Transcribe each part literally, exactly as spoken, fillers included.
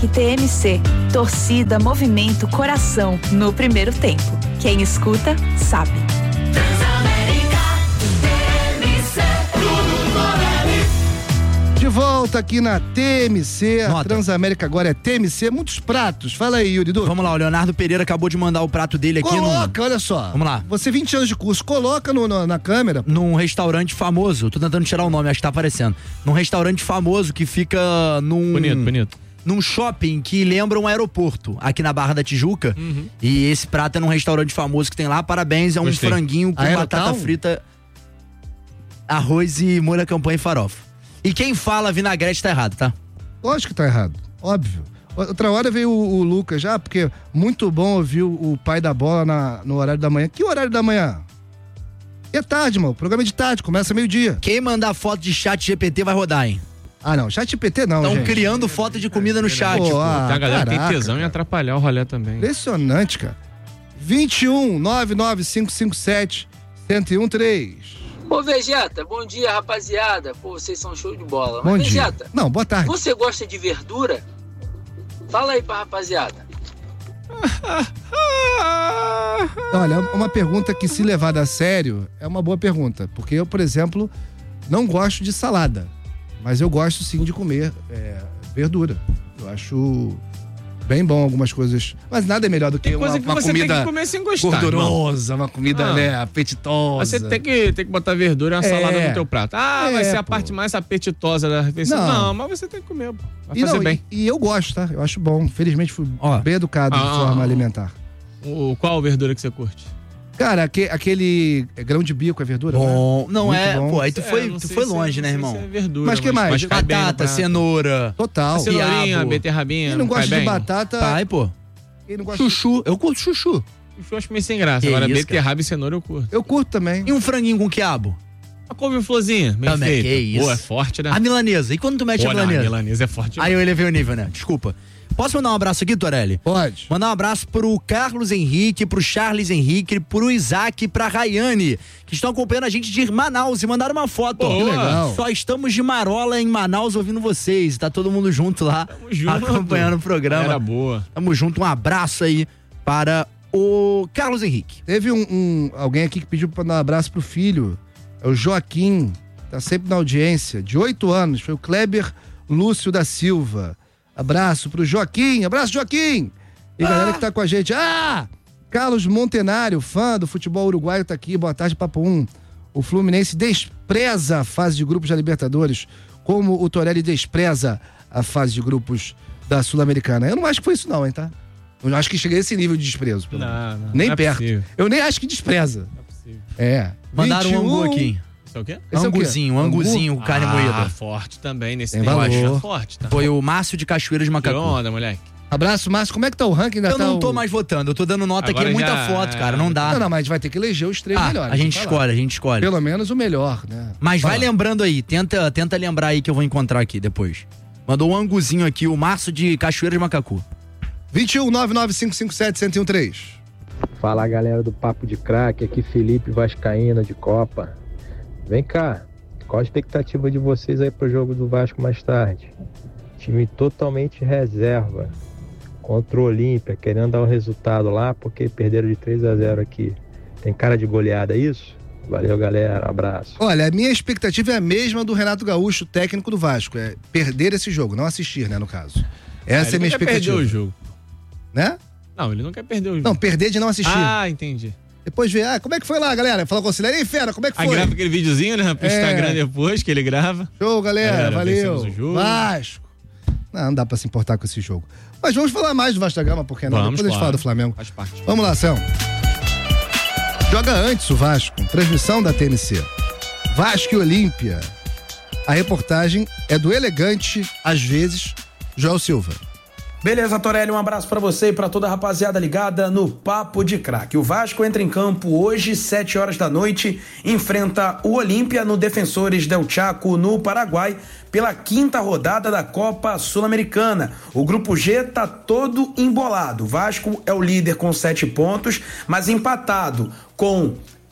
Craque T M C. Torcida, movimento, coração no primeiro tempo. Quem escuta, sabe. De volta aqui na T M C, Nota. a Transamérica agora é T M C, muitos pratos. Fala aí, Yuri. Du. Vamos lá, o Leonardo Pereira acabou de mandar o prato dele aqui. Coloca, num... olha só. Vamos lá. Você, vinte anos de curso, coloca no, no, na câmera. Num restaurante famoso, tô tentando tirar o nome, acho que tá aparecendo. Num restaurante famoso que fica num... Bonito, bonito. Num shopping que lembra um aeroporto, aqui na Barra da Tijuca. Uhum. E esse prato é num restaurante famoso que tem lá. Parabéns, é um Gostei. franguinho com Aerotown? batata frita, arroz e molho à campanha e farofa. E quem fala vinagrete tá errado, tá? Lógico que tá errado, óbvio. Outra hora veio o, o Lucas já, porque muito bom ouvir o, o pai da bola na, no horário da manhã. Que horário da manhã? É tarde, mano. Programa de tarde, começa meio-dia. Quem mandar foto de chat G P T vai rodar, hein? Ah, não. Chat G P T não, Estão gente. criando foto de comida no chat. Pô, pô. ah, Tem a galera que caraca, tem tesão em cara. atrapalhar o rolê também. Impressionante, cara. vinte e um, nove nove cinco cinco sete, zero um três. Ô Vegeta, bom dia rapaziada. Pô, vocês são show de bola. Bom Mas, dia. Vegeta, Não, boa tarde. você gosta de verdura? Fala aí pra rapaziada. Olha, uma pergunta que, se levada a sério, é uma boa pergunta. Porque eu, por exemplo, não gosto de salada. Mas eu gosto sim de comer é, verdura. Eu acho bem bom algumas coisas. Mas nada é melhor do que Tem uma, coisa que uma você comida tem que comer sem gostar, gordurosa, uma comida, Ah. né, apetitosa. Você tem que, tem que botar verdura e uma É. salada no teu prato. Ah, vai É, ser a pô. parte mais apetitosa da refeição. Não. Não, mas você tem que comer, pô. Vai E, fazer não, bem. e, e eu gosto, tá? Eu acho bom. Felizmente fui Ó. bem educado de Ah. forma alimentar. O, qual verdura que você curte? Cara, aque- aquele grão de bico é verdura? Bom, não Muito é. bom. Pô, aí tu É, foi, não tu sei foi se- longe, não né, sei irmão? se é verdura, Mas que mais? cai bem no Batata, prato. cenoura. Total. A cenourinha, quiabo. beterrabinha. Quem não cai gosta de bem? batata... Pai, pô. Quem não gosta Chuchu. Eu curto chuchu. Eu acho meio sem graça. Que Agora, isso, beterraba e cenoura eu curto. Eu curto também. E um franguinho com quiabo? A couve-florzinha, bem Também, feita. que isso. Pô, é forte, né? A milanesa. E quando tu mete Pô, a não, a milanesa? milanesa é forte. Aí eu elevei o nível, né? Desculpa. Posso mandar um abraço aqui, Torelli? Pode. Mandar um abraço pro Carlos Henrique, pro Charles Henrique, pro Isaac e pra Rayane, que estão acompanhando a gente de Manaus e mandaram uma foto. Boa. Que legal. Só estamos de marola em Manaus ouvindo vocês. Tá todo mundo junto lá, Tamo junto. acompanhando o programa. Era boa. Tamo junto, um abraço aí para o Carlos Henrique. Teve um, um- alguém aqui que pediu pra dar um abraço pro filho. É o Joaquim, tá sempre na audiência, de oito anos. Foi o Kleber Lúcio da Silva. Abraço pro Joaquim, abraço Joaquim! E galera que tá com a gente. Ah! Carlos Montenário, fã do futebol uruguaio, tá aqui. Boa tarde, Papo um. O Fluminense despreza a fase de grupos da Libertadores, como o Torelli despreza a fase de grupos da Sul-Americana. Eu não acho que foi isso não, hein, tá? Eu não acho que cheguei a esse nível de desprezo. pelo menos. Não, não, Nem não é perto. possível. Eu nem acho que despreza. Não é possível. É. Mandaram vinte e um angu aqui. Isso é o quê? Esse é o quê? Anguzinho, um Angu? anguzinho, carne ah, moída. forte também nesse Tem tempo. valor. É forte, tá? Foi o Márcio de Cachoeira de Que Macacu. onda, moleque. Abraço, Márcio. Como é que tá o ranking? Ainda Eu tá não tô o... mais votando, eu tô dando nota Agora aqui, muita já- foto, cara, não dá. Não, não, mas a gente vai ter que eleger os três Ah, melhores. a gente vai lá. escolhe, a gente escolhe. Pelo menos o melhor, né? Mas vai lá. lembrando aí, tenta, tenta lembrar aí que eu vou encontrar aqui depois. Mandou um anguzinho aqui, o Márcio de Cachoeira de Macacu. vinte e um, nove nove cinco cinco sete, zero um três. Fala galera do Papo de Craque, aqui Felipe Vascaína de Copa. Vem cá, qual a expectativa de vocês aí pro jogo do Vasco mais tarde? Time totalmente reserva contra o Olímpia, querendo dar o resultado lá porque perderam de três a zero aqui. Tem cara de goleada, é isso? Valeu galera, abraço. Olha, a minha expectativa é a mesma do Renato Gaúcho, técnico do Vasco. É perder esse jogo, não assistir, né, no caso. Essa ele é a minha não quer expectativa. perder o jogo. Né? Não, ele não quer perder o jogo. Não, perder de não assistir. Ah, entendi. Depois ver, ah, como é que foi lá, galera? Fala com o Cileira. Ei, fera, como é que Aí foi? grava aquele videozinho, né? Pro É. Instagram depois, que ele grava. Show, galera, Galera, valeu. vencemos o jogo. Vasco. Não, não dá pra se importar com esse jogo. Mas vamos falar mais do Vasco da Gama, porque não? Vamos, Depois a gente claro. fala do Flamengo. Faz parte. Vamos lá, Céu. Joga antes o Vasco, transmissão da T N C. Vasco e Olímpia. A reportagem é do elegante, às vezes, Joel Silva. Beleza, Torelli, um abraço pra você e pra toda a rapaziada ligada no Papo de Craque. O Vasco entra em campo hoje, sete horas da noite, enfrenta o Olímpia no Defensores del Chaco, no Paraguai, pela quinta rodada da Copa Sul-Americana. O grupo G tá todo embolado. O Vasco é o líder com sete pontos, mas empatado com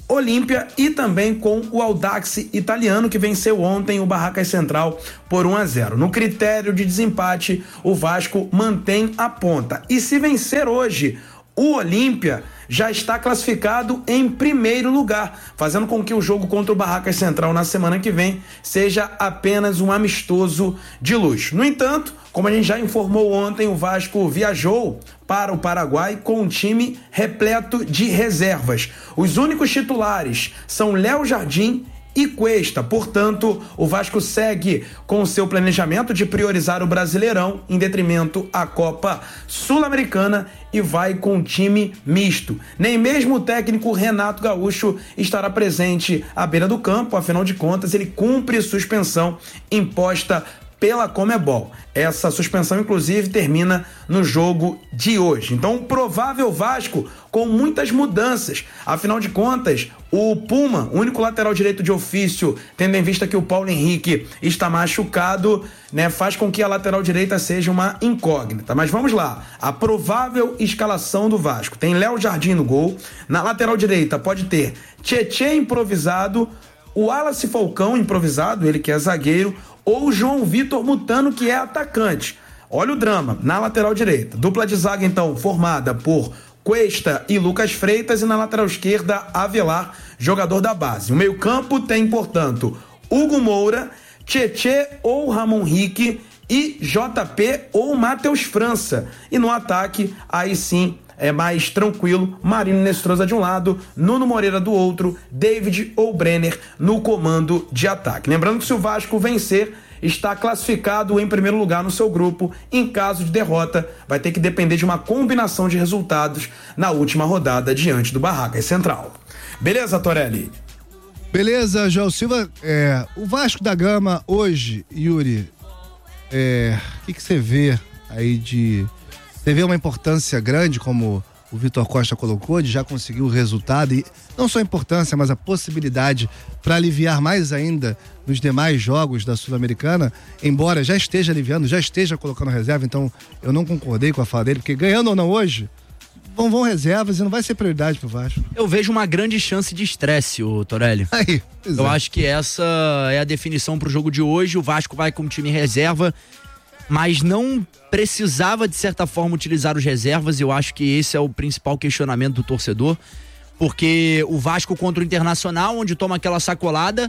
Olímpia e também com o Audax italiano, que venceu ontem o Barracas Central por um a zero. No critério de desempate, o Vasco mantém a ponta. E se vencer hoje, o Olímpia já está classificado em primeiro lugar, fazendo com que o jogo contra o Barracas Central na semana que vem seja apenas um amistoso de luxo. No entanto, como a gente já informou ontem, o Vasco viajou para o Paraguai com um time repleto de reservas. Os únicos titulares são Léo Jardim e Cuesta. Portanto, o Vasco segue com o seu planejamento de priorizar o Brasileirão em detrimento à Copa Sul-Americana e vai com um time misto. Nem mesmo o técnico Renato Gaúcho estará presente à beira do campo, afinal de contas ele cumpre suspensão imposta pela Conmebol. Essa suspensão, inclusive, termina no jogo de hoje. Então, um provável Vasco com muitas mudanças. Afinal de contas, o Puma, único lateral direito de ofício, tendo em vista que o Paulo Henrique está machucado, né, faz com que a lateral direita seja uma incógnita. Mas vamos lá. A provável escalação do Vasco. Tem Léo Jardim no gol. Na lateral direita pode ter Tietê improvisado, o Wallace Falcão improvisado, ele que é zagueiro, ou o João Vitor Mutano, que é atacante. Olha o drama, na lateral direita. Dupla de zaga, então, formada por Cuesta e Lucas Freitas, e na lateral esquerda, Avelar, jogador da base. O meio-campo tem, portanto, Hugo Moura, Tietê ou Ramon Henrique e J P ou Matheus França. E no ataque, aí sim, é mais tranquilo, Marino Nestroza de um lado, Nuno Moreira do outro, David ou Brenner no comando de ataque. Lembrando que se o Vasco vencer, está classificado em primeiro lugar no seu grupo. Em caso de derrota, vai ter que depender de uma combinação de resultados na última rodada diante do Barracas Central. Beleza, Torelli? Beleza, João Silva. É, o Vasco da Gama hoje, Yuri, é, o que que você vê aí de... Você vê uma importância grande, como o Vitor Costa colocou, de já conseguir o resultado, e não só a importância, mas a possibilidade para aliviar mais ainda nos demais jogos da Sul-Americana, embora já esteja aliviando, já esteja colocando reserva. Então eu não concordei com a fala dele, porque ganhando ou não hoje, vão, vão reservas e não vai ser prioridade pro Vasco. Eu vejo uma grande chance de estresse, o Torelli. Aí, eu acho que essa é a definição pro jogo de hoje. O Vasco vai com o time em reserva, mas não precisava, de certa forma, utilizar os reservas. Eu acho que esse é o principal questionamento do torcedor, porque o Vasco contra o Internacional, onde toma aquela sacolada,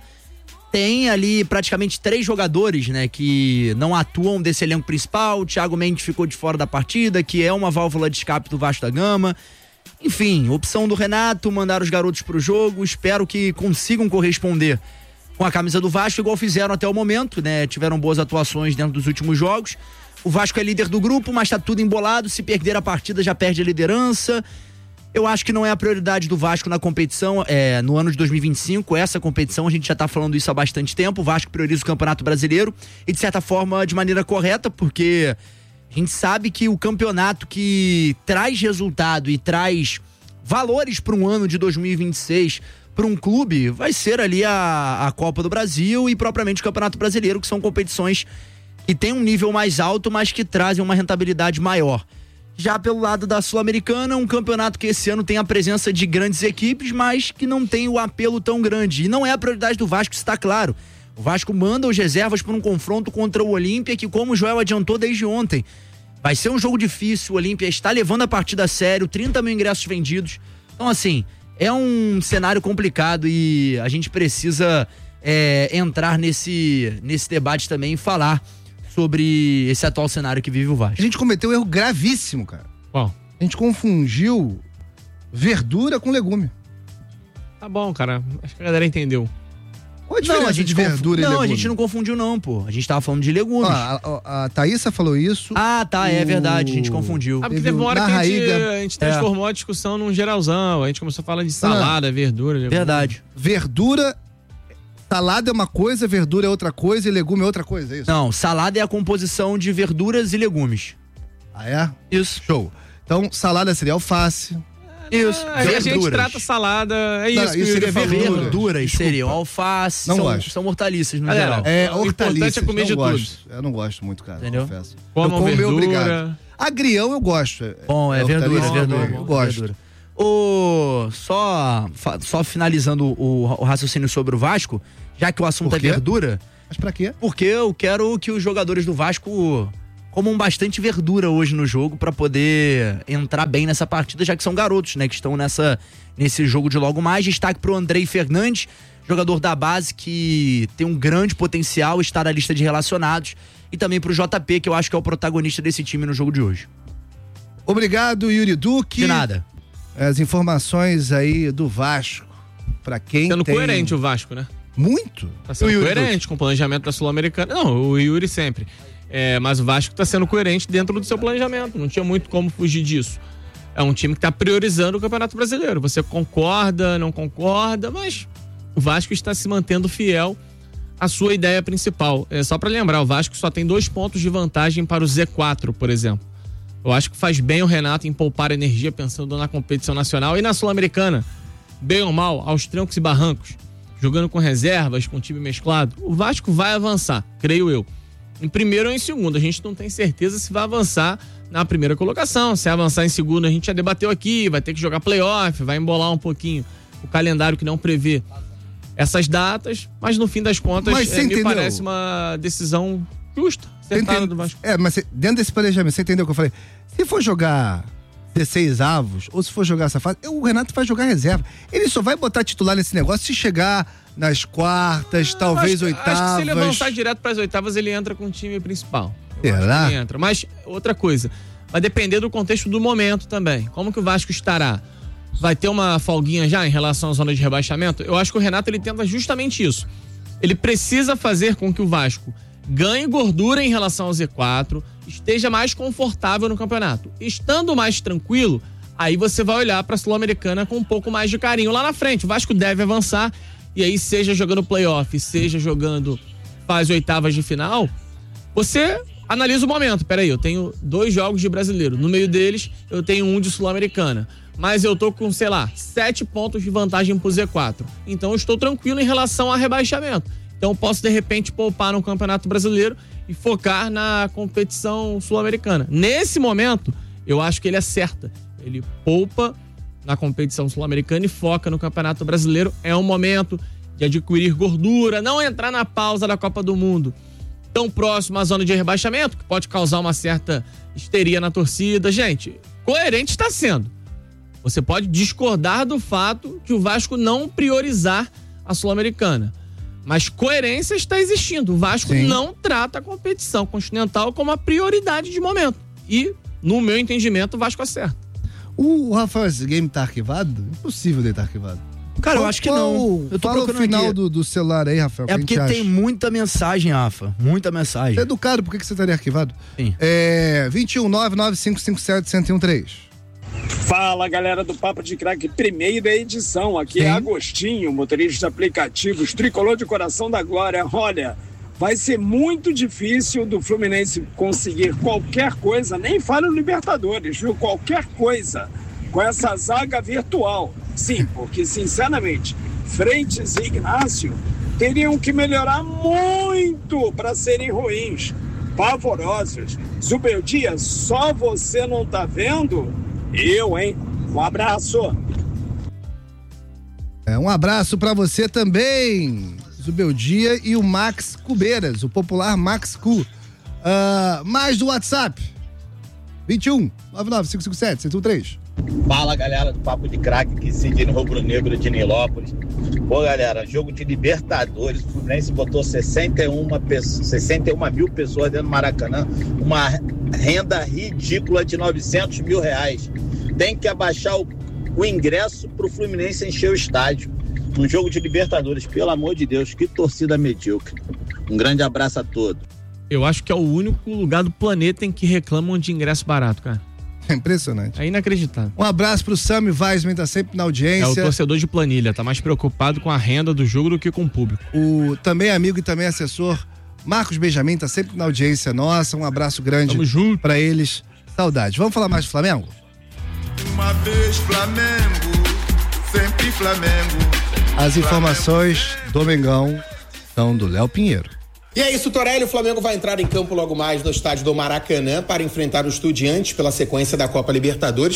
tem ali praticamente três jogadores, né, que não atuam desse elenco principal. O Thiago Mendes ficou de fora da partida, que é uma válvula de escape do Vasco da Gama. Enfim, opção do Renato, mandar os garotos pro jogo. Espero que consigam corresponder com a camisa do Vasco, igual fizeram até o momento, né? Tiveram boas atuações dentro dos últimos jogos. O Vasco é líder do grupo, mas tá tudo embolado. Se perder a partida, já perde a liderança. Eu acho que não é a prioridade do Vasco na competição, é, no ano de dois mil e vinte e cinco, essa competição, a gente já tá falando isso há bastante tempo. O Vasco prioriza o Campeonato Brasileiro, e de certa forma, de maneira correta, porque a gente sabe que o campeonato que traz resultado e traz valores para um ano de dois mil e vinte e seis para um clube vai ser ali a, a Copa do Brasil e propriamente o Campeonato Brasileiro, que são competições que têm um nível mais alto, mas que trazem uma rentabilidade maior. Já pelo lado da Sul-Americana, um campeonato que esse ano tem a presença de grandes equipes, mas que não tem o apelo tão grande. E não é a prioridade do Vasco, isso está claro. O Vasco manda os reservas para um confronto contra o Olímpia, que, como o Joel adiantou desde ontem, vai ser um jogo difícil. O Olímpia está levando a partida a sério, trinta mil ingressos vendidos. Então, assim, é um cenário complicado e a gente precisa é, entrar nesse, nesse debate também e falar sobre esse atual cenário que vive o Vasco. A gente cometeu um erro gravíssimo, cara. Qual? A gente confundiu verdura com legume. Tá bom, cara. Acho que a galera entendeu. Qual a diferença não, a gente de conf... verdura não, e legume? Não, a gente não confundiu não, pô. A gente tava falando de legumes. Ah, a, a Thaísa falou isso. Ah, tá, é o... verdade, a gente confundiu. Ah, porque teve uma hora que a gente, Raíga... a gente transformou é. a discussão num geralzão. A gente começou a falar de salada, ah, verdura. Legume. Verdade. Verdura... Salada é uma coisa, verdura é outra coisa e legume é outra coisa, é isso? Não, salada é a composição de verduras e legumes. Ah, é? Isso. Show. Então, salada seria alface. Isso. Ah, a gente trata salada, é isso. Não, que isso seria verdura. Verduras Desculpa. seriam alface, não são, gosto. são hortaliças no Galera, geral. É, o importante é comer não de gosto. tudo. Eu não gosto muito, cara. Entendeu? Confesso. Comam eu como verdura. obrigado. Agrião eu gosto. Bom, é, é verdura, hortaliça, verdura. Eu gosto. Verdura. O, só, só finalizando o, o raciocínio sobre o Vasco, já que o assunto é verdura. Mas pra quê? Porque eu quero que os jogadores do Vasco comam bastante verdura hoje no jogo pra poder entrar bem nessa partida, já que são garotos, né, que estão nessa, nesse jogo de logo mais. Destaque pro Andrei Fernandes, jogador da base que tem um grande potencial, está na lista de relacionados, e também pro J P, que eu acho que é o protagonista desse time no jogo de hoje. Obrigado, Yuri Duque. De nada. As informações aí do Vasco, pra quem Sendo tem... coerente o Vasco, né? Muito? Tá sendo coerente com o planejamento da Sul-Americana. Não, o Yuri sempre. É, mas o Vasco tá sendo coerente dentro do seu planejamento. Não tinha muito como fugir disso. É um time que tá priorizando o Campeonato Brasileiro. Você concorda, não concorda, mas o Vasco está se mantendo fiel à sua ideia principal. É só pra lembrar, o Vasco só tem dois pontos de vantagem para o Z quatro, por exemplo. Eu acho que faz bem o Renato em poupar energia pensando na competição nacional e na Sul-Americana. Bem ou mal, aos trancos e barrancos, jogando com reservas, com time mesclado, o Vasco vai avançar, creio eu. Em primeiro ou em segundo, a gente não tem certeza se vai avançar na primeira colocação. Se avançar em segundo, a gente já debateu aqui, vai ter que jogar playoff, vai embolar um pouquinho o calendário que não prevê essas datas, mas no fim das contas, Mas é, me entendeu? parece uma decisão justa, acertada do Vasco. É, mas dentro desse planejamento, você entendeu o que eu falei? Se for jogar dezesseis avos, ou se for jogar essa fase, o Renato vai jogar reserva. Ele só vai botar titular nesse negócio se chegar nas quartas, ah, talvez acho, oitavas. Acho que se ele avançar direto para as oitavas, ele entra com o time principal. Eu Será? acho que ele entra. Mas outra coisa, vai depender do contexto do momento também. Como que o Vasco estará? Vai ter uma folguinha já em relação à zona de rebaixamento? Eu acho que o Renato ele tenta justamente isso. Ele precisa fazer com que o Vasco ganhe gordura em relação ao Z quatro, esteja mais confortável no campeonato. Estando mais tranquilo, aí você vai olhar para a Sul-Americana com um pouco mais de carinho lá na frente. O Vasco deve avançar e aí seja jogando playoff, seja jogando fase oitavas de final, você analisa o momento. Peraí, eu tenho dois jogos de brasileiro. No meio deles, eu tenho um de Sul-Americana. Mas eu tô com, sei lá, sete pontos de vantagem pro Z quatro. Então eu estou tranquilo em relação a rebaixamento. Então eu posso, de repente, poupar no Campeonato Brasileiro e focar na competição sul-americana. Nesse momento, eu acho que ele acerta. Ele poupa na competição sul-americana e foca no Campeonato Brasileiro. É um momento de adquirir gordura, não entrar na pausa da Copa do Mundo tão próximo à zona de rebaixamento, que pode causar uma certa histeria na torcida. Gente, coerente está sendo. Você pode discordar do fato de o Vasco não priorizar a Sul-Americana. Mas coerência está existindo. O Vasco Sim. não trata a competição continental como a prioridade de momento. E, no meu entendimento, o Vasco acerta. O Rafael, esse game tá arquivado? Impossível ele estar arquivado. Cara, qual, eu acho que qual, não. Eu tô fala o final do, do celular aí, Rafael. É porque tem muita mensagem, Rafa. Muita mensagem. Você é educado, por que, que você estaria arquivado? Sim. É. vinte e um, nove nove cinco cinco sete, um zero um três. Fala, galera do Papo de Craque, primeira edição. Aqui Sim. é Agostinho, motorista de aplicativos, tricolor de coração da glória. Olha, vai ser muito difícil do Fluminense conseguir qualquer coisa, nem fala no Libertadores, viu? Qualquer coisa com essa zaga virtual. Sim, porque, sinceramente, Frentes e Ignácio teriam que melhorar muito para serem ruins, pavorosos. Zubeldia, só você não tá vendo? Eu, hein? Um abraço. É, um abraço pra você também, Zubeldia e o Max Cubeiras, o popular Max Cu. Uh, mais do WhatsApp, vinte e um, nove nove cinco cinco sete, um zero um três. Fala, galera do Papo de Craque, que Sidney Rubro Negro de Nilópolis. Pô, galera, jogo de Libertadores, o Fluminense botou sessenta e uma, sessenta e uma mil pessoas dentro do Maracanã, uma renda ridícula de novecentos mil reais. Tem que abaixar o, o ingresso pro Fluminense encher o estádio. Um jogo de Libertadores, pelo amor de Deus, que torcida medíocre. Um grande abraço a todos. Eu acho que é o único lugar do planeta em que reclamam de ingresso barato, cara. É impressionante. É inacreditável. Um abraço pro Sami Weisman, tá sempre na audiência. É o torcedor de planilha, tá mais preocupado com a renda do jogo do que com o público. O também amigo e também assessor Marcos Benjamin tá sempre na audiência nossa. Um abraço grande pra eles. Saudade. Vamos falar mais do Flamengo? Uma vez Flamengo, sempre Flamengo. As informações do Mengão são do Léo Pinheiro. E é isso, Torelli. O Flamengo vai entrar em campo logo mais no estádio do Maracanã para enfrentar o Estudiantes pela sequência da Copa Libertadores.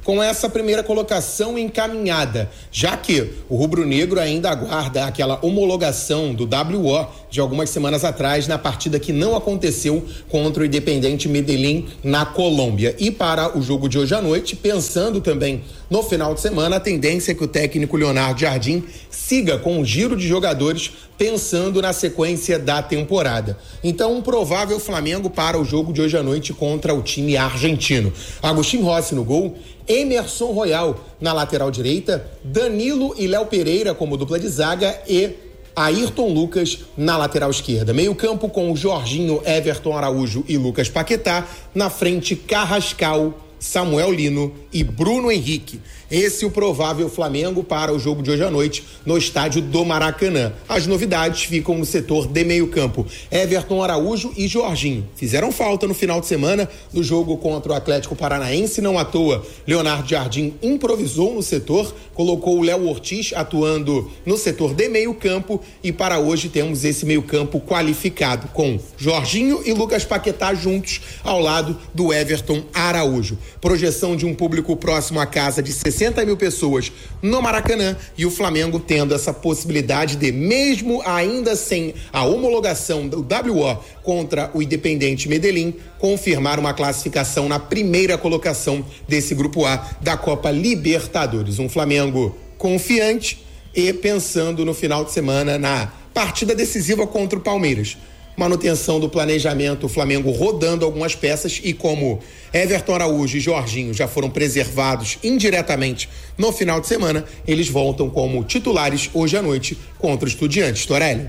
com essa primeira colocação encaminhada, já que o rubro-negro ainda aguarda aquela homologação do W O de algumas semanas atrás na partida que não aconteceu contra o Independiente Medellín na Colômbia. E para o jogo de hoje à noite, pensando também no final de semana, a tendência é que o técnico Leonardo Jardim siga com um giro de jogadores pensando na sequência da temporada. Então, um provável Flamengo para o jogo de hoje à noite contra o time argentino. Agostinho Rossi no gol, Emerson Royal na lateral direita, Danilo e Léo Pereira como dupla de zaga e Ayrton Lucas na lateral esquerda. Meio campo com Jorginho, Everton Araújo e Lucas Paquetá. Na frente, Carrascal, Samuel Lino e Bruno Henrique. Esse é o provável Flamengo para o jogo de hoje à noite no estádio do Maracanã. As novidades ficam no setor de meio campo. Everton Araújo e Jorginho fizeram falta no final de semana no jogo contra o Atlético Paranaense. Não à toa, Leonardo Jardim improvisou no setor, colocou o Léo Ortiz atuando no setor de meio campo e para hoje temos esse meio campo qualificado com Jorginho e Lucas Paquetá juntos ao lado do Everton Araújo. Projeção de um público próximo à casa de sessenta mil pessoas no Maracanã e o Flamengo tendo essa possibilidade de, mesmo ainda sem a homologação do W O contra o Independiente Medellín, confirmar uma classificação na primeira colocação desse Grupo A da Copa Libertadores. Um Flamengo confiante e pensando no final de semana na partida decisiva contra o Palmeiras. Manutenção do planejamento, o Flamengo rodando algumas peças e como Everton Araújo e Jorginho já foram preservados indiretamente no final de semana, eles voltam como titulares hoje à noite contra o Estudiantes. Torelli.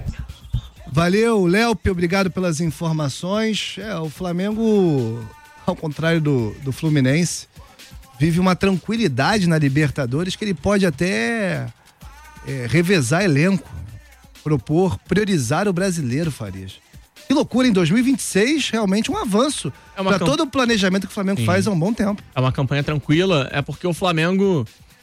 Valeu, Léo, obrigado pelas informações. É, o Flamengo, ao contrário do, do Fluminense, vive uma tranquilidade na Libertadores que ele pode até é, revezar elenco, propor, priorizar o brasileiro, Farias. Que loucura, em dois mil e vinte e seis, realmente um avanço é para camp... todo o planejamento que o Flamengo Sim. faz há um bom tempo. É uma campanha tranquila, é porque o Flamengo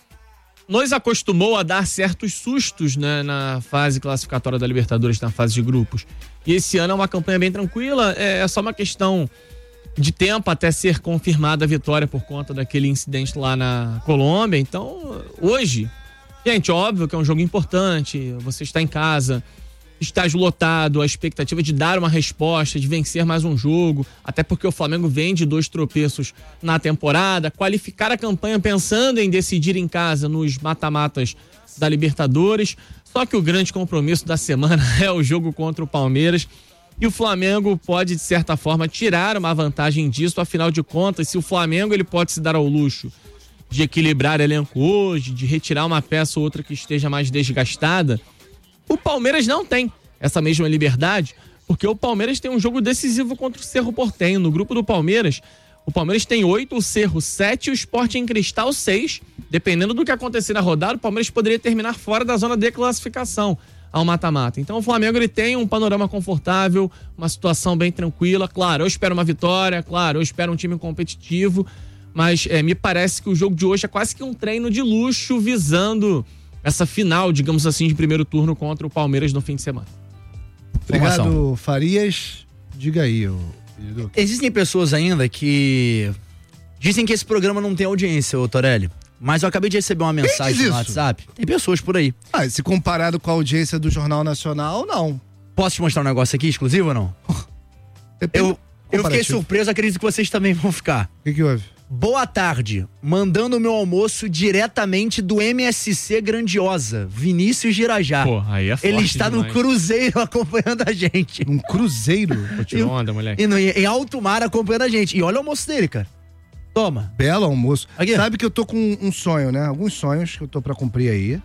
nos acostumou a dar certos sustos, né, na fase classificatória da Libertadores, na fase de grupos. E esse ano é uma campanha bem tranquila, é, é só uma questão de tempo até ser confirmada a vitória por conta daquele incidente lá na Colômbia. Então, hoje, gente, óbvio que é um jogo importante, você está em casa, estádio lotado, a expectativa de dar uma resposta, de vencer mais um jogo, até porque o Flamengo vem de dois tropeços na temporada, qualificar a campanha pensando em decidir em casa nos mata-matas da Libertadores, só que o grande compromisso da semana é o jogo contra o Palmeiras e o Flamengo pode, de certa forma, tirar uma vantagem disso, afinal de contas, se o Flamengo ele pode se dar ao luxo de equilibrar elenco hoje, de retirar uma peça ou outra que esteja mais desgastada, o Palmeiras não tem essa mesma liberdade, porque o Palmeiras tem um jogo decisivo contra o Cerro Porteño. No grupo do Palmeiras, o Palmeiras tem oito, o Cerro sete e o Sporting Cristal seis. Dependendo do que acontecer na rodada, o Palmeiras poderia terminar fora da zona de classificação ao mata-mata. Então o Flamengo ele tem um panorama confortável, uma situação bem tranquila. Claro, eu espero uma vitória, claro, eu espero um time competitivo, mas é, me parece que o jogo de hoje é quase que um treino de luxo visando essa final, digamos assim, de primeiro turno contra o Palmeiras no fim de semana. Obrigado, Farias. Diga aí, ô... Existem pessoas ainda que dizem que esse programa não tem audiência, ô Torelli. Mas eu acabei de receber uma mensagem no WhatsApp. Tem pessoas por aí. Ah, se comparado com a audiência do Jornal Nacional, não. Posso te mostrar um negócio aqui, exclusivo ou não? eu, eu fiquei surpreso, acredito que vocês também vão ficar. O que que houve? Boa tarde, mandando o meu almoço diretamente do M S C Grandiosa, Vinícius Girajá. Pô, aí é forte Ele está demais. no cruzeiro acompanhando a gente. Um cruzeiro? Pô, tirou onda, moleque. E no, em alto mar acompanhando a gente. E olha o almoço dele, cara. Toma. Belo almoço. Aqui. Sabe que eu tô com um sonho, né? Alguns sonhos que eu tô pra cumprir aí.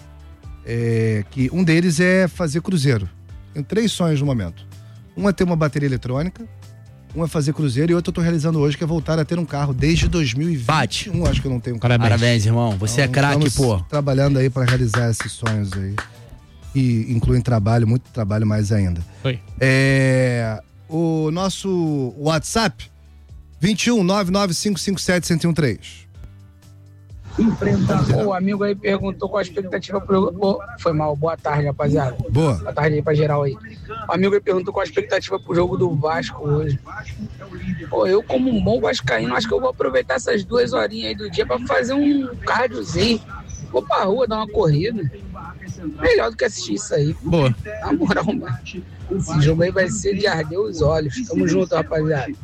É, que um deles é fazer cruzeiro. Tenho três sonhos no momento. Um é ter uma bateria eletrônica. Um é fazer cruzeiro e outro eu tô realizando hoje, que é voltar a ter um carro desde dois mil e vinte. Bate. Um, acho que eu não tenho um carro. Parabéns, Parabéns irmão. Você então, é craque, pô. Trabalhando aí pra realizar esses sonhos aí. E incluem trabalho, muito trabalho mais ainda. Oi. É, o nosso WhatsApp, vinte e um, nove nove cinco cinco sete, um zero um três. O amigo aí perguntou qual a expectativa pro... Oh, foi mal, boa tarde, rapaziada. Boa. Boa tarde aí pra geral aí. O amigo aí perguntou qual a expectativa pro jogo do Vasco hoje. Pô, eu como um bom vascaíno, acho que eu vou aproveitar essas duas horinhas aí do dia pra fazer um cardiozinho. Vou pra rua dar uma corrida. Melhor do que assistir isso aí. Boa. Na moral, mano. Esse jogo aí vai ser de arder os olhos. Tamo junto, rapaziada.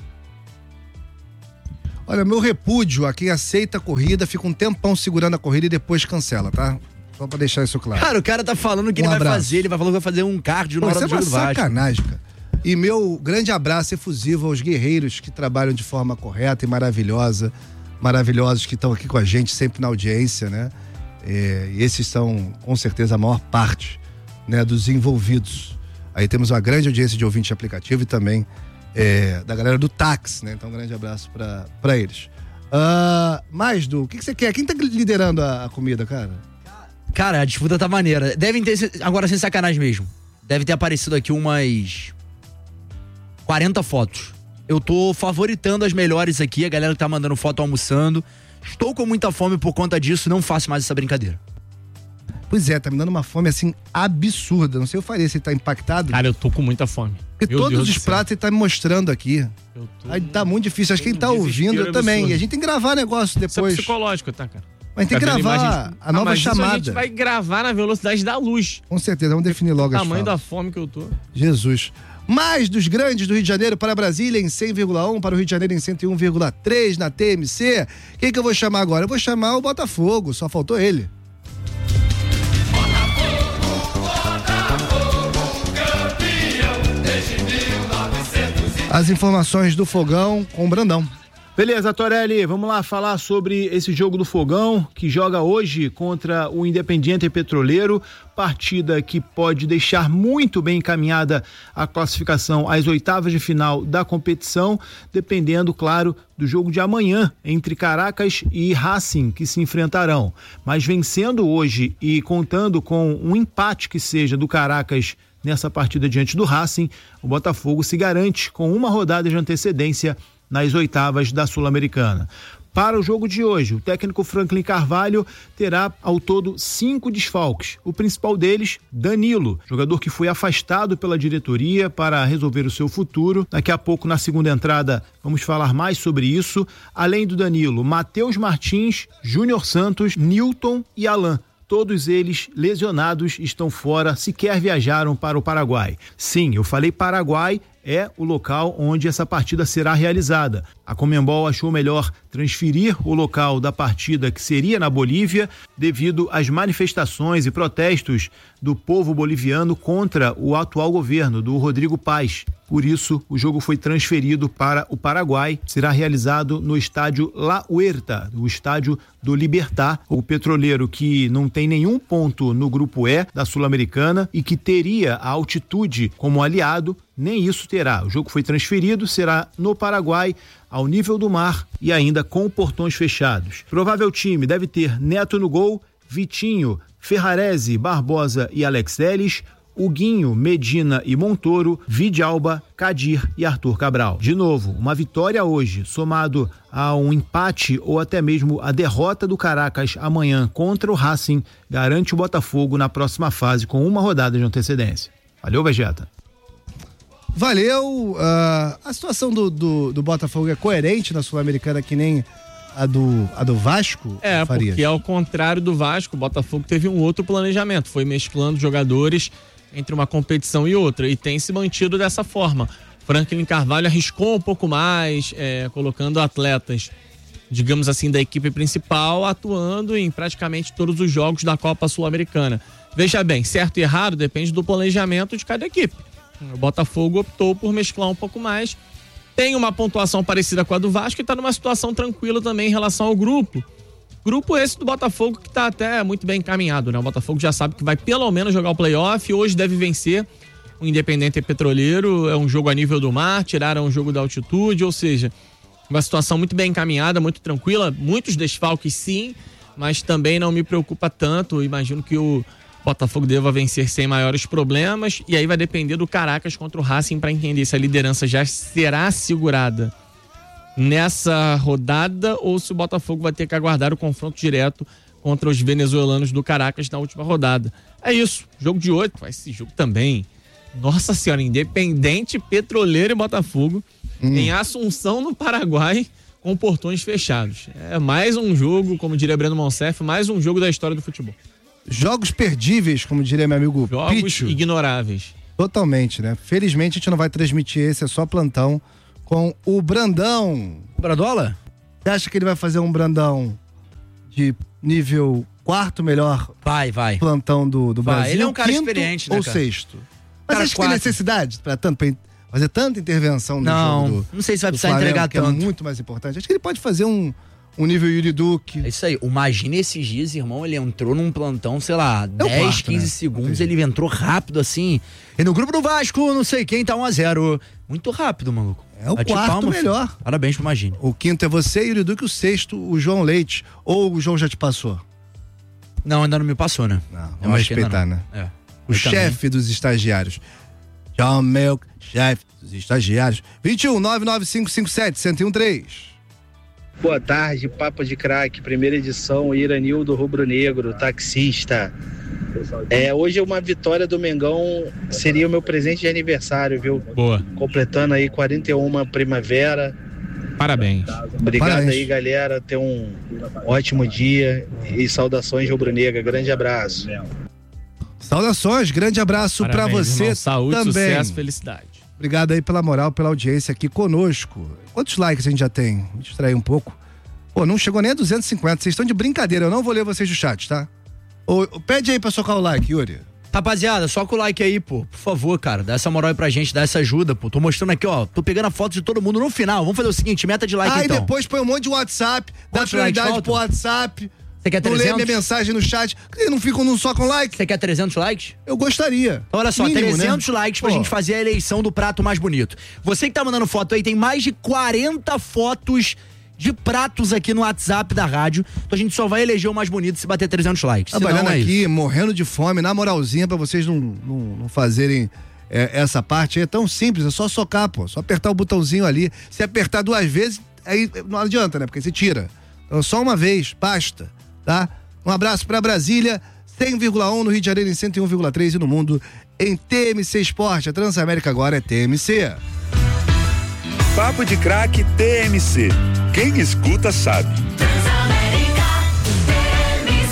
Olha, meu repúdio a quem aceita a corrida, fica um tempão segurando a corrida e depois cancela, tá? Só pra deixar isso claro. Cara, o cara tá falando que Um ele abraço. vai fazer, ele vai falar que vai fazer um cardio na Pô, hora isso do é jogo uma do Vasco. sacanagem, cara. E meu grande abraço efusivo aos guerreiros que trabalham de forma correta e maravilhosa, maravilhosos que estão aqui com a gente sempre na audiência, né? É, e esses são, com certeza, a maior parte, né, dos envolvidos. Aí temos uma grande audiência de ouvinte de aplicativo e também é, da galera do táxi, né? Então, um grande abraço pra, pra eles. Uh, mais, Du, o que, que você quer? Quem tá liderando a, a comida, cara? Cara, a disputa tá maneira. Devem ter, agora sem sacanagem mesmo, deve ter aparecido aqui umas quarenta fotos. Eu tô favoritando as melhores aqui, a galera que tá mandando foto almoçando. Estou com muita fome por conta disso, não faço mais essa brincadeira. Pois é, tá me dando uma fome assim absurda. Não sei o Faria se ele tá impactado. Cara, eu tô com muita fome. Porque Meu todos Deus os do céu. pratos ele tá me mostrando aqui. Eu tô... Aí tá muito difícil. Acho que quem tá um ouvindo eu também. absurdo. E a gente tem que gravar negócio Isso é depois. psicológico, tá, cara? Mas tem que Tá vendo gravar imagens? a nova Ah, mas isso chamada. a gente vai gravar na velocidade da luz. Com certeza, vamos definir logo O as tamanho da falas. fome que eu tô. Jesus. Mais dos grandes do Rio de Janeiro para Brasília em cem vírgula um, para o Rio de Janeiro em cento e um vírgula três na T M C. Quem que eu vou chamar agora? Eu vou chamar o Botafogo, só faltou ele. As informações do Fogão com o Brandão. Beleza, Torelli, vamos lá falar sobre esse jogo do Fogão, que joga hoje contra o Independiente Petroleiro, partida que pode deixar muito bem encaminhada a classificação às oitavas de final da competição, dependendo, claro, do jogo de amanhã entre Caracas e Racing, que se enfrentarão. Mas vencendo hoje e contando com um empate que seja do Caracas nessa partida diante do Racing, o Botafogo se garante com uma rodada de antecedência nas oitavas da Sul-Americana. Para o jogo de hoje, o técnico Franklin Carvalho terá ao todo cinco desfalques. O principal deles, Danilo, jogador que foi afastado pela diretoria para resolver o seu futuro. Daqui a pouco, na segunda entrada, vamos falar mais sobre isso. Além do Danilo, Matheus Martins, Júnior Santos, Nilton e Alan. Todos eles lesionados, estão fora, sequer viajaram para o Paraguai. Sim, eu falei Paraguai, é o local onde essa partida será realizada. A Conmebol achou melhor transferir o local da partida, que seria na Bolívia, devido às manifestações e protestos do povo boliviano contra o atual governo do Rodrigo Paz. Por isso, o jogo foi transferido para o Paraguai. Será realizado no estádio La Huerta, o estádio do Libertad, o petroleiro que não tem nenhum ponto no grupo E da Sul-Americana e que teria a altitude como aliado, nem isso terá. O jogo foi transferido, será no Paraguai, ao nível do mar e ainda com portões fechados. Provável time deve ter Neto no gol, Vitinho, Ferrarese, Barbosa e Alex Telles, Huguinho, Medina e Montoro, Vidalba, Kadir e Arthur Cabral. De novo, uma vitória hoje, somado a um empate ou até mesmo a derrota do Caracas amanhã contra o Racing, garante o Botafogo na próxima fase com uma rodada de antecedência. Valeu, Vegeta. Valeu. Uh, a situação do, do, do Botafogo é coerente na Sul-Americana que nem a do, a do Vasco? É, Farias? porque ao contrário do Vasco, o Botafogo teve um outro planejamento, foi mesclando jogadores entre uma competição e outra, e tem se mantido dessa forma. Franklin Carvalho arriscou um pouco mais, é, colocando atletas, digamos assim, da equipe principal, atuando em praticamente todos os jogos da Copa Sul-Americana. Veja bem, certo e errado depende do planejamento de cada equipe. O Botafogo optou por mesclar um pouco mais, tem uma pontuação parecida com a do Vasco e está numa situação tranquila também em relação ao grupo. Grupo esse do Botafogo que está até muito bem encaminhado, né? O Botafogo já sabe que vai pelo menos jogar o play-off, hoje deve vencer o Independiente Petroleiro, é um jogo a nível do mar, tiraram o jogo da altitude, ou seja, uma situação muito bem encaminhada, muito tranquila, muitos desfalques sim, mas também não me preocupa tanto, imagino que o Botafogo deva vencer sem maiores problemas, e aí vai depender do Caracas contra o Racing para entender se a liderança já será assegurada nessa rodada ou se o Botafogo vai ter que aguardar o confronto direto contra os venezuelanos do Caracas na última rodada. É isso, jogo de oito, esse jogo também. Nossa Senhora, Independente, Petroleiro e Botafogo hum. em Assunção, no Paraguai, com portões fechados. É mais um jogo, como diria Breno Monsef, mais um jogo da história do futebol. Jogos perdíveis, como diria meu amigo Jogos Picho. ignoráveis. Totalmente, né? Felizmente a gente não vai transmitir esse, é só plantão com o Brandão. O Bradola? Você acha que ele vai fazer um Brandão de nível quarto melhor vai, vai. plantão do, do vai. Brasil? Ele é um cara quinto experiente, né, ou cara? sexto? Mas Cara, acho que tem necessidade pra, tanto, pra fazer tanta intervenção no não, jogo do Não sei se vai precisar Flamengo, entregar que tanto. É muito mais importante. Acho que ele pode fazer um, um nível Yuri Duque. É isso aí. Imagina esses dias, irmão, ele entrou num plantão, sei lá, é dez, quarto, quinze né? segundos, ele entrou rápido assim. E no grupo do Vasco, não sei quem, tá um a zero. Muito rápido, maluco. É o Bate quarto palma, melhor. Filho. Parabéns pro Imagine. O quinto é você, Yuri Duque, o sexto, o João Leite. Ou o João já te passou? Não, ainda não me passou, né? Não, Eu vamos acho que ainda respeitar, não. né? É. O chefe dos estagiários. John Milk, chefe dos estagiários. vinte e um, nove nove cinco cinco sete, um zero um três. Boa tarde, Papo de Craque, primeira edição, Iranildo Rubro Negro, taxista. É, hoje é uma vitória do Mengão, seria o meu presente de aniversário, viu? Boa. Completando aí quarenta e uma primavera. Parabéns. Obrigado Parabéns. aí, galera. Tenha um ótimo dia e saudações rubro-negra. Grande abraço. Saudações, grande abraço pra Parabéns, você irmão. Saúde, também. sucesso, felicidade. Obrigado aí pela moral, pela audiência aqui conosco. Quantos likes a gente já tem? Me distrair um pouco. Pô, não chegou nem a duzentos e cinquenta. Vocês estão de brincadeira, eu não vou ler vocês do chat, tá? Ô, pede aí pra socar o like, Yuri. Rapaziada, soca o like aí, pô. Por favor, cara, dá essa moral aí pra gente, dá essa ajuda, pô. Tô mostrando aqui, ó. Tô pegando a foto de todo mundo no final. Vamos fazer o seguinte, meta de like ah, então. e depois põe um monte de WhatsApp, dá Quantos likes prioridade faltam? pro WhatsApp. Você quer não lê trezentos? minha mensagem no chat. Porque não ficam num só com like. Você quer trezentos likes? Eu gostaria. Então, olha só, Mínimo, trezentos né? likes pra Pô. gente fazer a eleição do prato mais bonito. Você que tá mandando foto aí, tem mais de quarenta fotos de pratos aqui no WhatsApp da rádio. Então a gente só vai eleger o mais bonito se bater trezentos likes. Trabalhando Senão, é aqui, isso. morrendo de fome, na moralzinha, pra vocês não, não, não fazerem é, essa parte. É tão simples, é só socar, pô. Só apertar o botãozinho ali. Se apertar duas vezes, aí não adianta, né? Porque você tira. Então só uma vez, basta, tá? Um abraço pra Brasília, cem vírgula um no Rio de Janeiro, em cento e um vírgula três e no mundo em T M C Esporte. A Transamérica agora é T M C. Papo de Craque T M C. Quem escuta sabe. Transamérica, T M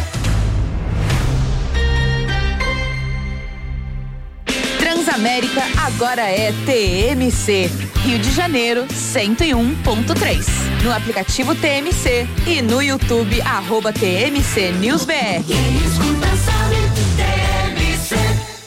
C. Transamérica agora é T M C. Rio de Janeiro, cento e um ponto três. No aplicativo T M C e no YouTube, arroba T M C News B R. Quem escuta sabe, T M C.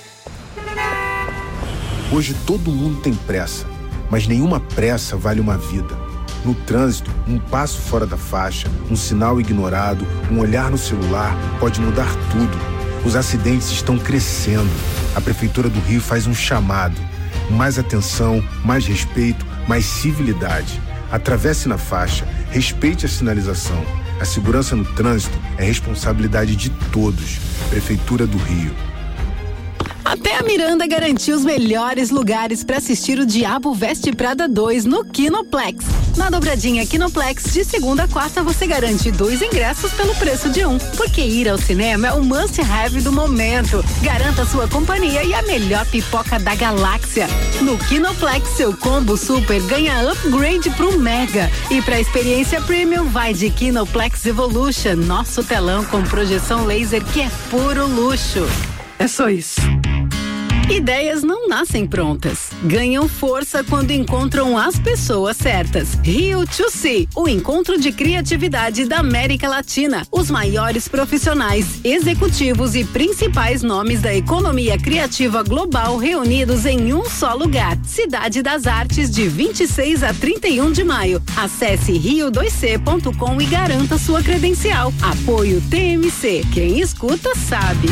Hoje todo mundo tem pressa, mas nenhuma pressa vale uma vida. No trânsito, um passo fora da faixa, um sinal ignorado, um olhar no celular pode mudar tudo. Os acidentes estão crescendo. A Prefeitura do Rio faz um chamado. Mais atenção, mais respeito, mais civilidade. Atravesse na faixa, respeite a sinalização. A segurança no trânsito é responsabilidade de todos. Prefeitura do Rio. Até a Miranda garantiu os melhores lugares para assistir o Diabo Veste Prada dois no Kinoplex. Na dobradinha Kinoplex, de segunda a quarta, você garante dois ingressos pelo preço de um. Porque ir ao cinema é o must-have do momento. Garanta sua companhia e a melhor pipoca da galáxia. No Kinoplex, seu combo super ganha upgrade pro Mega. E pra experiência premium, vai de Kinoplex Evolution, nosso telão com projeção laser que é puro luxo. É só isso. Ideias não nascem prontas. Ganham força quando encontram as pessoas certas. Rio to See, o encontro de criatividade da América Latina. Os maiores profissionais, executivos e principais nomes da economia criativa global reunidos em um só lugar. Cidade das Artes, de vinte e seis a trinta e um de maio. Acesse rio dois c ponto com e garanta sua credencial. Apoio T M C. Quem escuta sabe.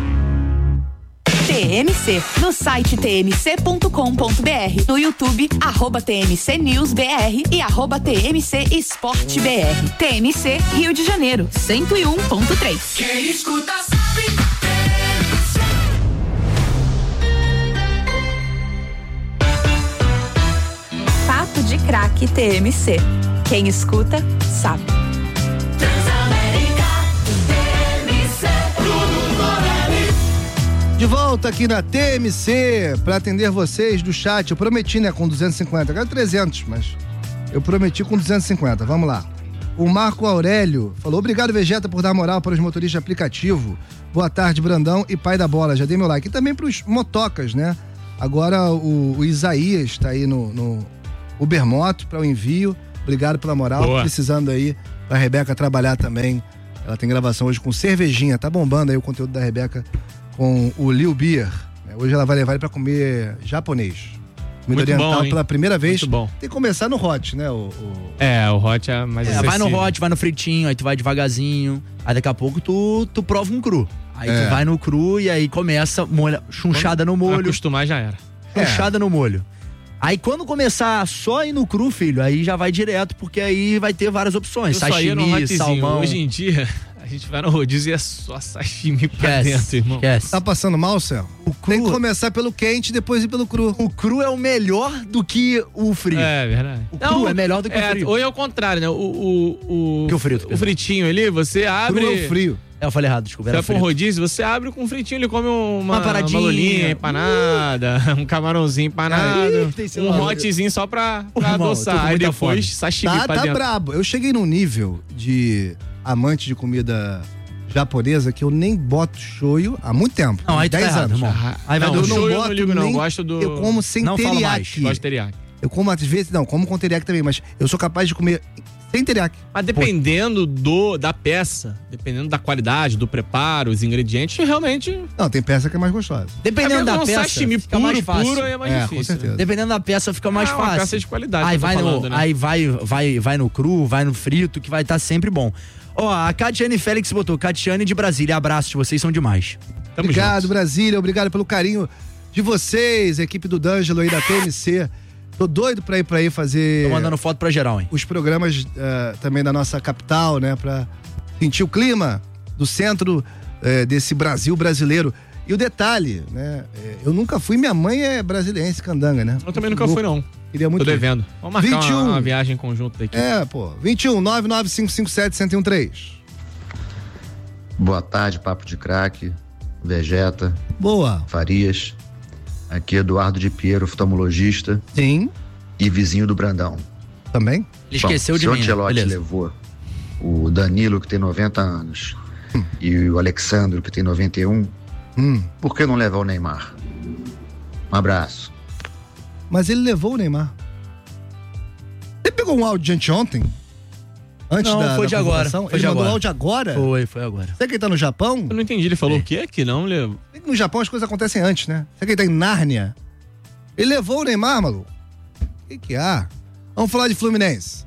T M C, no site t m c ponto com ponto b r, no YouTube, arroba T M C News B R e arroba T M C Esporte B R. T M C Rio de Janeiro, cento e um ponto três. Quem escuta sabe, T M C. Papo de de Craque T M C. Quem escuta, sabe. De volta aqui na T M C para atender vocês do chat. Eu prometi, né, com duzentos e cinquenta, agora trezentos, mas eu prometi com duzentos e cinquenta. Vamos lá. O Marco Aurélio falou: obrigado, Vegeta, por dar moral para os motoristas de aplicativo. Boa tarde, Brandão e pai da bola. Já dei meu like. E também para os motocas, né? Agora o, o Isaías está aí no, no Ubermoto para o envio. Obrigado pela moral. Boa. Precisando aí pra Rebeca trabalhar também. Ela tem gravação hoje com cervejinha. Tá bombando aí o conteúdo da Rebeca com o Lil Beer. Hoje ela vai levar ele pra comer japonês. Comida Muito oriental bom, hein? pela primeira vez. Muito bom. Tem que começar no hot, né? O, o... É, o hot é mais É, vai no acessível. hot, vai no fritinho, aí tu vai devagarzinho. Aí daqui a pouco tu, tu prova um cru. Aí É. tu vai no cru e aí começa molha, chunchada no molho. Acostumar já era. Chunchada no molho. Aí quando começar só ir no cru, filho, aí já vai direto, porque aí vai ter várias opções. Eu só ia no Sashimi, hotzinho. salmão. Hoje em dia, a gente vai no rodízio e é só sashimi pra Esquece, dentro, irmão. esquece. Tá passando mal, Céu? Tem que começar pelo quente e depois ir pelo cru. O cru é o melhor do que o frio. É, verdade. O cru é melhor do que é, o frio. Ou é o contrário, né? O, o, o, Que o frito, o fritinho ali, você abre... Cru é o frio. É, eu falei errado, desculpa. Você Era vai pra um frito. rodízio, você abre com um fritinho, ele come uma, Uma paradinha. uma lolinha empanada, um camarãozinho empanado, Ih, tem um celular. hotzinho só pra, Ô, pra irmão, adoçar. tô com Aí muita depois fome. sashimi Tá, pra tá dentro. brabo. Eu cheguei num nível de amante de comida japonesa que eu nem boto shoyu há muito tempo. Não, aí tá dez errado, anos. irmão. Ah, Aí vai não, do eu não shoyu eu boto não ligo não, nem- gosto do... Eu como sem Não fala mais, teriyaki. Gosto de teriyaki. Eu como às vezes, não, como com teriyaki também, mas eu sou capaz de comer sem teriyaki. Mas dependendo do, da peça, dependendo da qualidade, do preparo, os ingredientes, realmente... Não, tem peça que é mais gostosa. Dependendo da um peça, sashimi fica puro, mais fácil. puro é mais É, difícil. com certeza. Dependendo da peça, fica mais Ah, uma fácil. peça de qualidade Aí que eu vai tô no, falando, né? aí vai, vai, vai no cru, vai no frito, que vai estar sempre bom. Ó, a Catiane Félix botou: Catiane de Brasília, abraço, vocês são demais. Tamo Obrigado, junto. Brasília. Obrigado pelo carinho de vocês, equipe do D'Angelo aí da T M C. Tô doido pra ir pra aí fazer Tô mandando foto pra geral, hein? os programas eh, também da nossa capital, né? Pra sentir o clima do centro eh, desse Brasil brasileiro. E o detalhe, né? eh, eu nunca fui, minha mãe é brasiliense, candanga, né? Eu também nunca fui, não. Queria muito Tô ir. devendo. Vamos marcar vinte e um. uma, uma viagem em conjunto daqui. É, pô. vinte e um, nove nove cinco cinco sete, um zero um três. Boa tarde, Papo de Craque, Vegeta, Boa. Farias. Aqui é Eduardo de Piero, oftalmologista Sim. e vizinho do Brandão. Também? Ele esqueceu Bom, de mim, Se né? o Ancelotti Beleza. levou o Danilo, que tem noventa anos, e o Alexandro, que tem noventa e um, Hum. por que não levar o Neymar? Um abraço. Mas ele levou o Neymar. Ele pegou um áudio de anteontem? Antes Não, da, foi da de agora. convocação? Foi Ele de mandou agora. áudio agora? Foi, foi agora. Será que ele tá no Japão? Eu não entendi, ele falou o quê? Que não levou. No Japão as coisas acontecem antes, né? Será que ele tá em Nárnia? Ele levou o Neymar, maluco? O que que há? Vamos falar de Fluminense.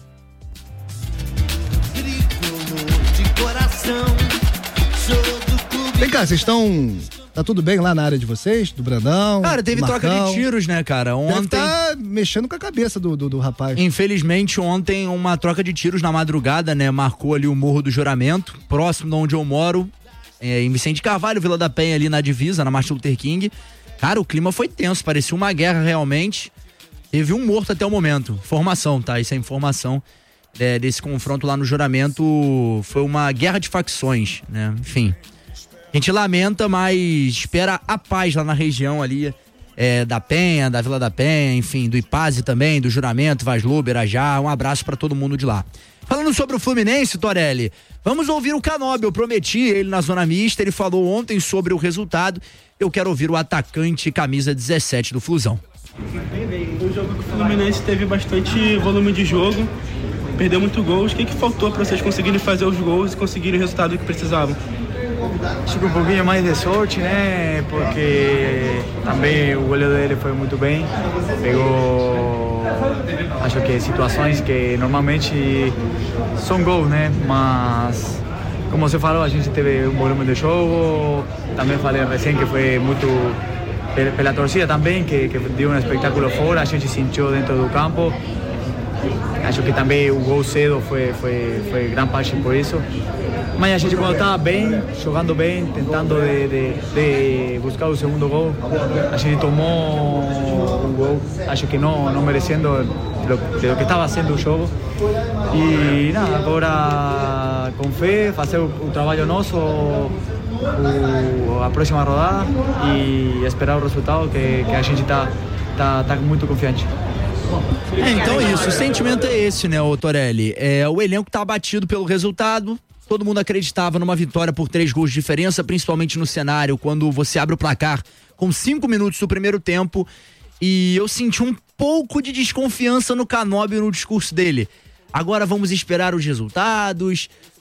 Vem cá, vocês estão... Tá tudo bem lá na área de vocês? Do Brandão? Cara, teve do troca Marcão? de tiros, né, cara? Deve Ontem. tá mexendo com a cabeça do, do, do rapaz. Infelizmente, ontem, uma troca de tiros na madrugada, né? Marcou ali o Morro do Juramento, próximo de onde eu moro, é, em Vicente Carvalho, Vila da Penha, ali na divisa, na Martin Luther King. Cara, o clima foi tenso, parecia uma guerra realmente. Teve um morto até o momento. Informação, tá? Isso é informação é, desse confronto lá no Juramento. Foi uma guerra de facções, né? Enfim. A gente lamenta, mas espera a paz lá na região ali, é, da Penha, da Vila da Penha, enfim, do Ipaze também, do Juramento, Vaslu, Berajá. Um abraço pra todo mundo de lá. Falando sobre o Fluminense, Torelli, vamos ouvir o Canóbio. Eu prometi ele na zona mista, ele falou ontem sobre o resultado. Eu quero ouvir o atacante camisa dezessete do Flusão. O jogo que o Fluminense teve bastante volume de jogo, perdeu muito gols. O que, que faltou para vocês conseguirem fazer os gols e conseguirem o resultado que precisavam? Acho que um pouquinho mais de sorte, né? Porque também o goleiro dele foi muito bem. Pegou, acho que situações que normalmente são gols, né? Mas, como você falou, a gente teve um volume de jogo. Também falei recém que foi muito pela torcida também, que, que deu um espetáculo fora. A gente sentiu dentro do campo. Acho que também o gol cedo foi, foi, foi grande parte por isso. Mas a gente, quando estava bem, jogando bem, tentando de, de, de buscar o segundo gol, a gente tomou um gol, acho que não, não merecendo do, do que estava sendo o jogo. E nada, agora com fé, fazer o, o trabalho nosso, o, a próxima rodada e esperar o resultado que, que a gente está tá, tá muito confiante. É, então é isso, o sentimento é esse, né, ô Torelli? É, o elenco tá abatido pelo resultado, todo mundo acreditava numa vitória por três gols de diferença, principalmente no cenário, quando você abre o placar com cinco minutos do primeiro tempo, e eu senti um pouco de desconfiança no Canóbio no discurso dele. Agora vamos esperar os resultados,